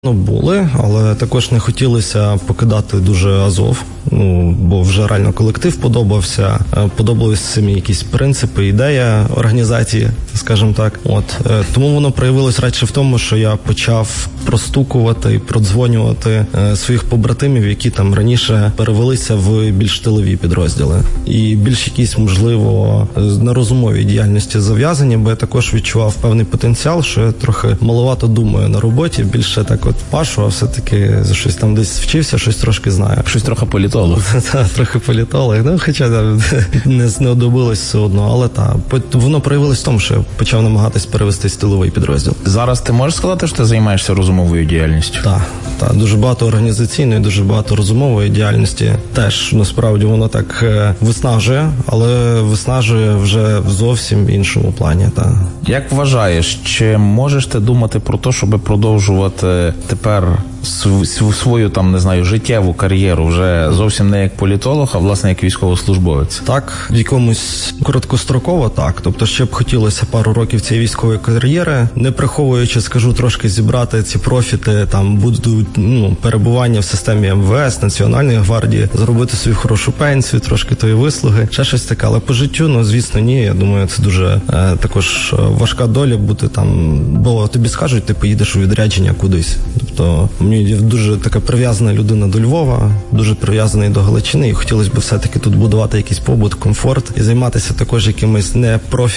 Були, але також не хотілося покидати дуже Азов, бо вже реально колектив подобався, подобалися самі якісь принципи, ідея організації, скажімо так. Тому воно проявилось радше в тому, що я почав простукувати і продзвонювати своїх побратимів, які там раніше перевелися в більш тилові підрозділи. І більш якісь, можливо, на розумовій діяльності зав'язані, бо я також відчував певний потенціал, що я трохи маловато думаю на роботі, більше так пашу, а все-таки за щось там десь вчився, щось трошки знаю. Щось трохи політолог. Трохи політолог. Хоча не одобилось все одно, але воно проявилось в тому, що я почав намагатись перевестись в тиловий підрозділ. Зараз ти можеш сказати, що ти займаєшся розумовою діяльністю? Так. Дуже багато організаційної, дуже багато розумової діяльності. Теж, насправді, воно так виснажує, але виснажує вже в зовсім іншому плані. Як вважаєш, чи можеш ти думати про те, щоб продовжувати тепер свою життєву кар'єру вже зовсім не як політолог, а власне як військовослужбовець? Так, в якомусь короткостроково так. Тобто ще б хотілося пару років цієї військової кар'єри, не приховуючи, скажу, трошки зібрати ці профіти, будуть перебування в системі МВС, Національної гвардії, зробити собі хорошу пенсію, трошки тої вислуги, ще щось таке. Але по життю, звісно, ні. Я думаю, це дуже також важка доля бути там, бо тобі скажуть, ти поїдеш у відрядження кудись. Тобто мені дуже така прив'язана людина до Львова, дуже прив'язаний до Галичини, і хотілося б все-таки тут будувати якийсь побут, комфорт і займатися також якимось не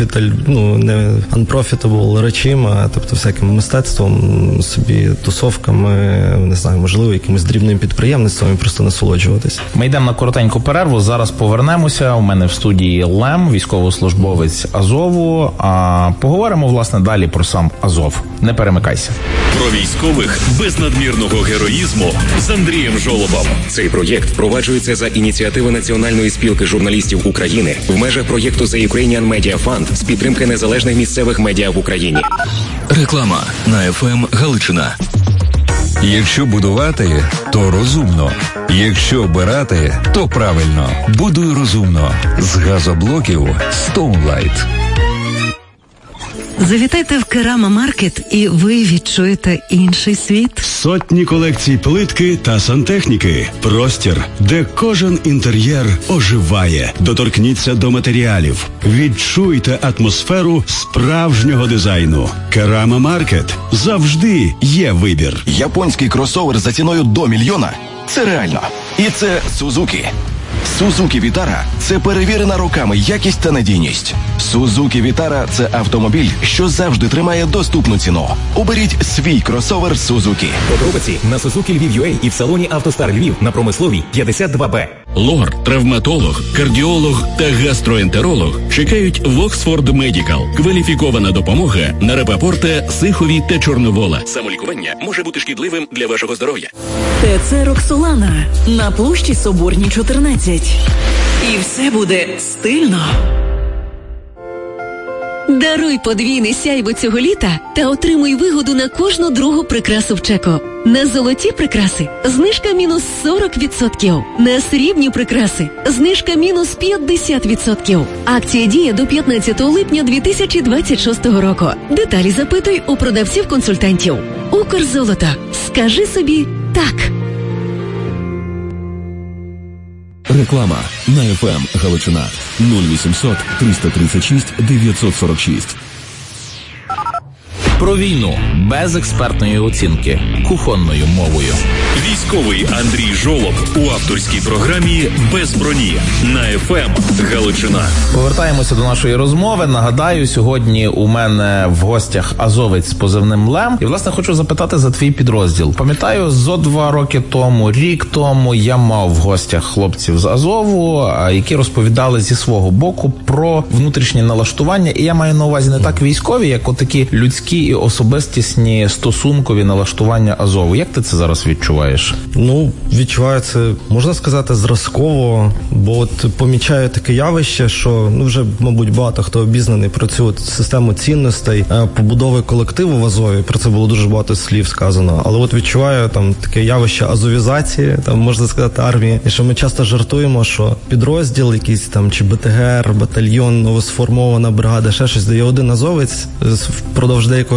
unprofitable речима, тобто всяким мистецтвом, собі тусовками, не знаю, можливо, якимось дрібним підприємництвом і просто насолоджуватись. Ми йдемо на коротеньку перерву, зараз повернемося. У мене в студії Лем, військовослужбовець Азову, а поговоримо, власне, далі про сам Азов. Не перемикайся. Про військових без надмірного героїзму з Андрієм Жолобом. Цей проєкт впроваджується за ініціативи Національної спілки журналістів України в межах проєкту The Ukrainian Media Fund з підтримки незалежних місцевих медіа в Україні. Реклама на FM Галичина. Якщо будувати, то розумно. Якщо обирати, то правильно. Будуй розумно. З газоблоків Stoneline. Завітайте в Керама Маркет і ви відчуєте інший світ. Сотні колекцій плитки та сантехніки. Простір, де кожен інтер'єр оживає. Доторкніться до матеріалів. Відчуйте атмосферу справжнього дизайну. Керама Маркет. Завжди є вибір. Японський кросовер за ціною до $1 мільйона – це реально. І це Suzuki. Suzuki Vitara – це перевірена роками якість та надійність. Suzuki Vitara – це автомобіль, що завжди тримає доступну ціну. Оберіть свій кросовер Suzuki. Подробиці на Suzuki Lviv.ua і в салоні «АвтоСтар Львів» на Промисловій 52Б. Лор, травматолог, кардіолог та гастроентеролог чекають в Oxford Medical. Кваліфікована допомога на Рапопорта, Сихові та Чорновола. Самолікування може бути шкідливим для вашого здоров'я. ТЦ «Роксолана» на площі Соборній, 14. І все буде стильно. Даруй подвійне сяйво цього літа та отримуй вигоду на кожну другу прикрасу в чеку. На золоті прикраси знижка мінус 40%. На срібні прикраси знижка мінус 50%. Акція діє до 15 липня 2026 року. Деталі запитуй у продавців-консультантів. Укрзолото. Скажи собі «так». Реклама на FM Галичина 0800 336 946. Про війну без експертної оцінки кухонною мовою. Військовий Андрій Жолоб у авторській програмі «Без броні» на FM Галичина. Повертаємося до нашої розмови. Нагадаю, сьогодні у мене в гостях азовець з позивним Лем. І, власне, хочу запитати за твій підрозділ. Пам'ятаю, зо 2 роки тому, рік тому я мав в гостях хлопців з Азову, які розповідали зі свого боку про внутрішнє налаштування. І я маю на увазі не так військові, як отакі людські і особистісні стосункові налаштування Азову. Як ти це зараз відчуваєш? Відчуваю це, можна сказати, зразково, бо помічаю таке явище, що вже, мабуть, багато хто обізнаний про цю систему цінностей, побудови колективу в Азові, про це було дуже багато слів сказано, але відчуваю там таке явище азовізації, там можна сказати, армії, і що ми часто жартуємо, що підрозділ якийсь там, чи БТГР, батальйон, новосформована бригада, ще щось, де є один азовець впродовж деякого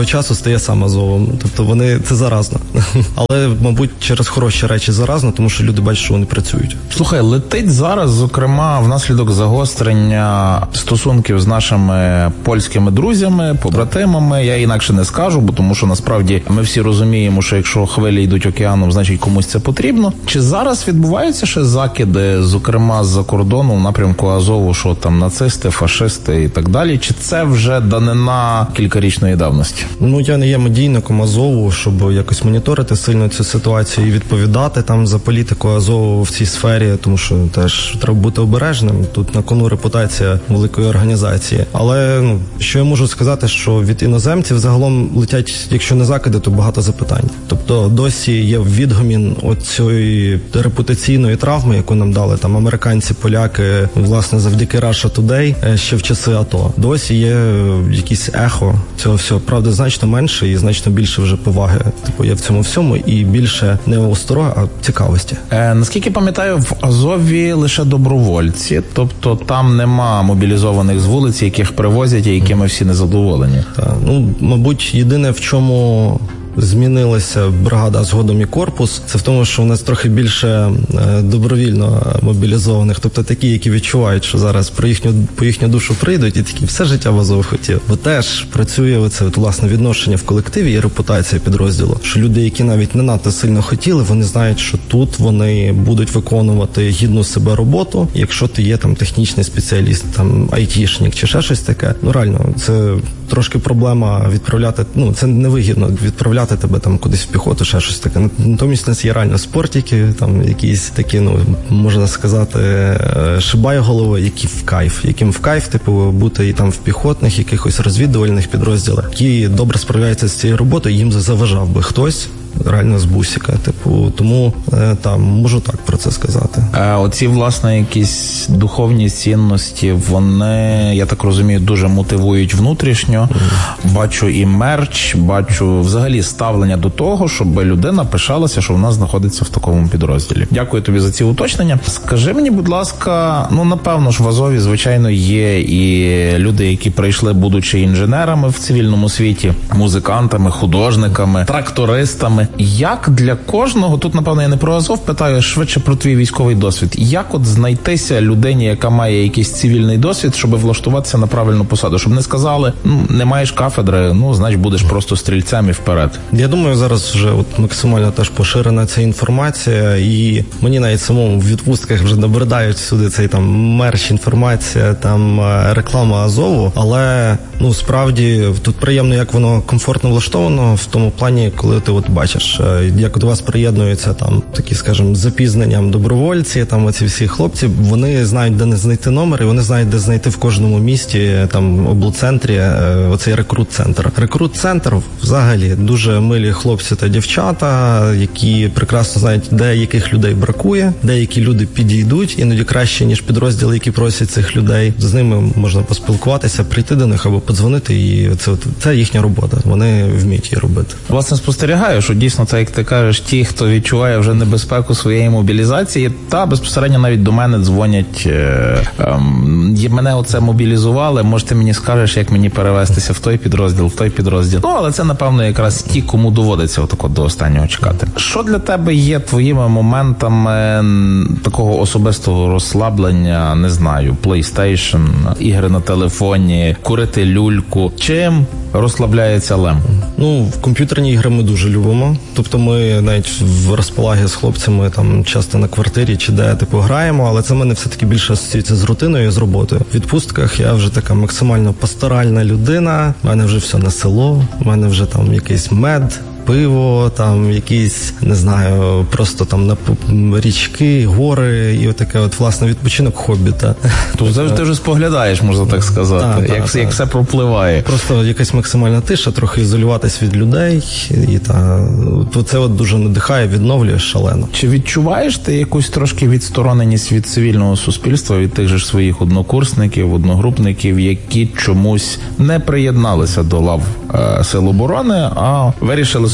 часу стає сам Азовом. Тобто це заразно. Але, мабуть, через хороші речі заразно, тому що люди бачать, що вони працюють. Слухай, летить зараз, зокрема, внаслідок загострення стосунків з нашими польськими друзями, побратимами. Я інакше не скажу, бо тому що насправді ми всі розуміємо, що якщо хвилі йдуть океаном, значить комусь це потрібно. Чи зараз відбуваються ще закиди, зокрема з-за кордону в напрямку Азову, що там нацисти, фашисти і так далі? Чи це вже данина кількарічної давності? Я не є медійником Азову, щоб якось моніторити сильно цю ситуацію і відповідати там за політику Азову в цій сфері, тому що теж треба бути обережним. Тут на кону репутація великої організації. Але що я можу сказати, що від іноземців загалом летять, якщо не закиди, то багато запитань. Тобто досі є відгомін оцієї репутаційної травми, яку нам дали там американці, поляки, власне, завдяки Russia Today ще в часи АТО. Досі є якісь ехо цього всього. Правда, значно менше і значно більше вже поваги є в цьому всьому і більше не осторога, а цікавості. Наскільки пам'ятаю, в Азові лише добровольці, тобто там нема мобілізованих з вулиці, яких привозять і якими всі незадоволені. Мабуть, єдине, в чому змінилася бригада, згодом і корпус, це в тому, що у нас трохи більше добровільно мобілізованих, тобто такі, які відчувають, що зараз по їхню душу прийдуть і такі все життя в Азов хотів. Бо теж працює оце власне відношення в колективі і репутація підрозділу, що люди, які навіть не надто сильно хотіли, вони знають, що тут вони будуть виконувати гідну себе роботу, якщо ти є там технічний спеціаліст, там айтішник чи ще щось таке. Реально, це трошки проблема відправляти, це невигідно відправляти тебе там кудись в піхоту, ще щось таке. Натомість у нас є реально спортики, там якісь такі, можна сказати, шибайголови, яким в кайф, бути і там в піхотних, якихось розвідувальних підрозділах, які добре справляються з цією роботою, їм заважав би хтось реально з бусика, тому там можу так про це сказати. Оці, власне, якісь духовні цінності, вони, я так розумію, дуже мотивують внутрішньо. Бачу і мерч, бачу взагалі ставлення до того, щоб людина пишалася, що вона знаходиться в такому підрозділі. Дякую тобі за ці уточнення. Скажи мені, будь ласка, напевно ж в Азові, звичайно, є і люди, які прийшли, будучи інженерами в цивільному світі, музикантами, художниками, трактористами. Як для кожного, тут, напевно, я не про Азов питаю, швидше про твій військовий досвід. Як знайтися людині, яка має якийсь цивільний досвід, щоб влаштуватися на правильну посаду? Щоб не сказали, не маєш кафедри, значить будеш просто стрільцем і вперед. Я думаю, зараз вже максимально теж поширена ця інформація, і мені навіть самому в відпустках вже набридають всюди цей там мерч, інформація, там реклама Азову, але справді тут приємно, як воно комфортно влаштовано в тому плані, коли ти бачиш, як до вас приєднуються там такі, скажімо, з запізненням добровольці, там оці всі хлопці, вони знають, де не знайти номер, і вони знають, де знайти в кожному місті, там, облцентрі, оцей рекрут-центр. Рекрут-центр, взагалі, дуже милі хлопці та дівчата, які прекрасно знають, де яких людей бракує, деякі люди підійдуть, іноді краще, ніж підрозділи, які просять цих людей. З ними можна поспілкуватися, прийти до них або подзвонити, і це їхня робота. Вони вміють її робити. Власне, спостерігаю, що дійсно це, як ти кажеш, ті, хто відчуває вже небезпеку своєї мобілізації, та безпосередньо навіть до мене дзвонять, мене оце мобілізували, може ти мені скажеш, як мені перевестися в той підрозділ. Але це, напевно, якраз ті, кому доводиться отако до останнього чекати. Що для тебе є твоїми моментами такого особистого розслаблення, не знаю, PlayStation, ігри на телефоні, курити люльку? Чим розслабляється Лем? В комп'ютерні ігри ми дуже любимо. Тобто ми навіть в розпалагі з хлопцями там часто на квартирі чи де граємо, але це в мене все-таки більше асоціюється з рутиною, з роботою. В відпустках я вже така максимально пасторальна людина, в мене вже все на село, в мене вже там якийсь мед, пиво, там якісь, не знаю, просто там на річки, гори і отаке власне відпочинок хобіта. Тобто ти вже споглядаєш, можна так сказати, як все пропливає. Просто якась максимальна тиша, трохи ізолюватись від людей, і це дуже надихає, відновлює шалено. Чи відчуваєш ти якусь трошки відстороненість від цивільного суспільства, від тих же своїх однокурсників, одногрупників, які чомусь не приєдналися до лав Сил оборони, а вирішили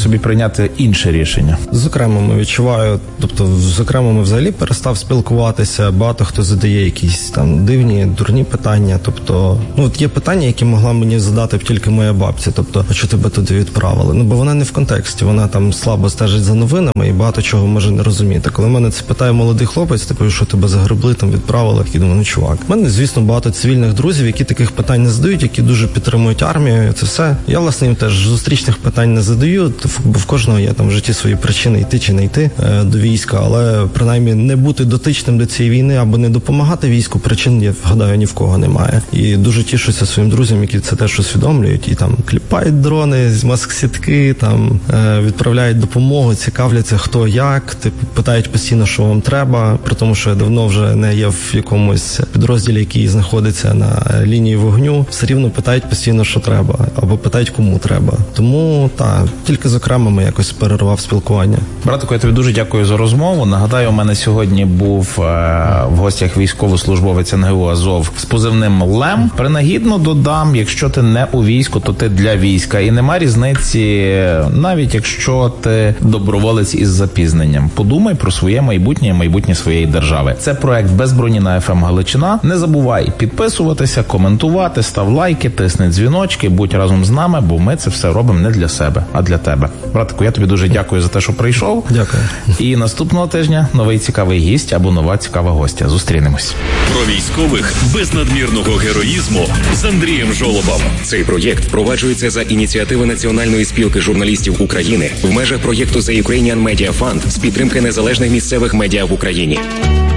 собі прийняти інше рішення? З окремими відчуваю, тобто з окремими взагалі перестав спілкуватися, багато хто задає якісь там дивні, дурні питання, тобто, ну, от є питання, які могла мені задати тільки моя бабця, тобто, а що тебе туди відправили? Ну, бо вона не в контексті, вона там слабо стежить за новинами і багато чого може не розуміти. Коли мене це питає молодий хлопець, типу, що тебе загребли, там відправили, і думаю, ну, чувак. У мене, звісно, багато цивільних друзів, які таких питань не задають, які дуже підтримують армію, це все. Я, власне, їм теж зустрічних питань не задаю, бо в кожного є там в житті свої причини йти чи не йти до війська, але принаймні не бути дотичним до цієї війни або не допомагати війську, причин, я гадаю, ні в кого немає. І дуже тішуся своїм друзям, які це теж усвідомлюють і там кліпають дрони, маск-сітки, там відправляють допомогу, цікавляться хто як, типу, питають постійно, що вам треба, при тому, що я давно вже не є в якомусь підрозділі, який знаходиться на лінії вогню, все рівно питають постійно, що треба, або питають, кому треба. Тому, так, тільки з окремими якось перервав спілкування. Братику, я тобі дуже дякую за розмову. Нагадаю, у мене сьогодні був в гостях військовослужбовець НГУ «Азов» з позивним Лем. Принагідно додам, якщо ти не у війську, то ти для війська. І нема різниці, навіть якщо ти доброволець із запізненням. Подумай про своє майбутнє і майбутнє своєї держави. Це проект «Без броні» на FM Галичина. Не забувай підписуватися, коментувати, став лайки, тисни дзвіночки, будь разом з нами, бо ми це все робимо не для себе, а для тебе. Братику, я тобі дуже дякую за те, що прийшов. Дякую. І наступного тижня новий цікавий гість або нова цікава гостя. Зустрінемось. Про військових без надмірного героїзму з Андрієм Жолобом. Цей проєкт впроваджується за ініціативи Національної спілки журналістів України в межах проєкту The Ukrainian Media Fund з підтримки незалежних місцевих медіа в Україні.